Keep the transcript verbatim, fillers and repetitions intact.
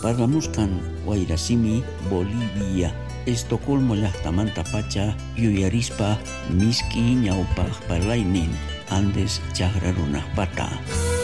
Parlamuscan Guairasimi, Bolivia, Estocolmo llaqtamanta pacha yuyarispa miski ñawpaq parlaynin Andes chaqra runaqpata.